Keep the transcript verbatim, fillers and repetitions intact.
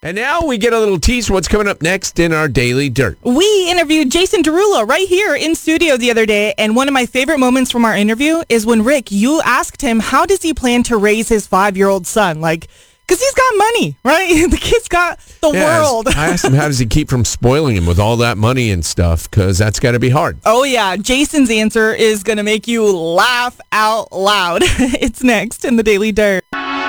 And now we get a little tease for what's coming up next in our Daily Dirt. We interviewed Jason Derulo right here in studio the other day, and one of my favorite moments from our interview is when, Rick, you asked him how does he plan to raise his five-year-old son? Like, because he's got money, right? The kid's got the yeah, world. I asked him, how does he keep from spoiling him with all that money and stuff? Because that's got to be hard. Oh, yeah. Jason's answer is going to make you laugh out loud. It's next in the Daily Dirt.